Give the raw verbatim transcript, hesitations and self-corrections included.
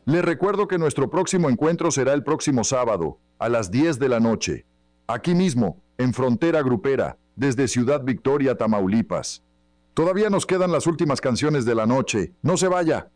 Les recuerdo que nuestro próximo encuentro será el próximo sábado, a las diez de la noche. Aquí mismo, en Frontera Grupera, desde Ciudad Victoria, Tamaulipas. Todavía nos quedan las últimas canciones de la noche. ¡No se vaya!